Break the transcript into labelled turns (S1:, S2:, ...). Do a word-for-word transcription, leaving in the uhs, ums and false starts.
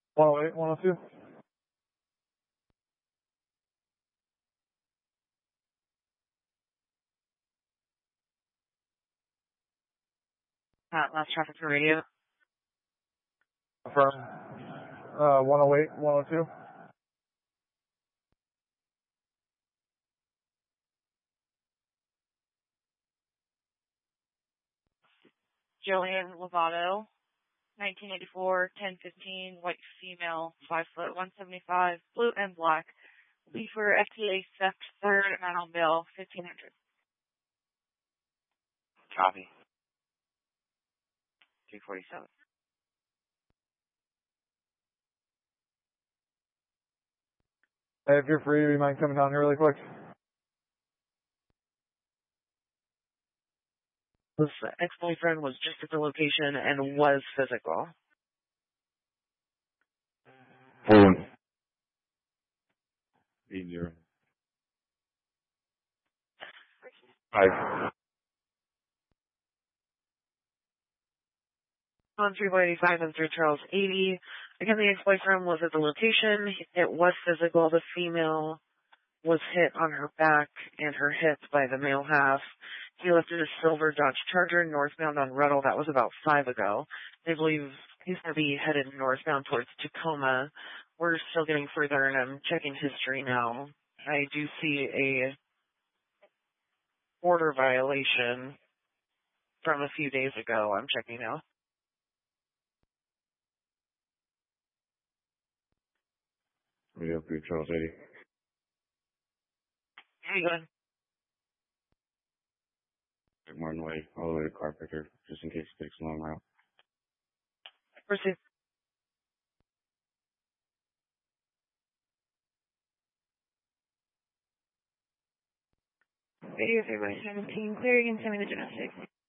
S1: one oh eight, one oh two.
S2: Uh, last traffic for radio.
S1: Affirm. Uh, one oh eight, one oh two.
S2: Joanne Lovato, nineteen eighty-four, ten fifteen, white female, five foot, one seventy-five, blue and black. Be for F T A theft, third amount on bill, fifteen hundred.
S3: Copy.
S2: two forty-seven.
S1: Hey, if you're free, do you mind coming down here really quick?
S2: This ex-boyfriend was just at the location and was physical.
S3: Four. Eight zero. Five.
S2: On three eighty-five and through Charles eighty. Again, the ex-boyfriend was at the location. It was physical. The female was hit on her back and her hip by the male half. He left in a silver Dodge Charger northbound on Ruddle. That was about five ago. They believe he's going to be headed northbound towards Tacoma. We're still getting further, and I'm checking history now. I do see a order violation from a few days ago. I'm checking now.
S3: Radio three Charles eighty.
S2: How you going?
S3: Martin Way, all the way to Carpenter, just in case it takes a long route.
S2: Proceed. Radio three by seventeen, clearing and sending the domestic.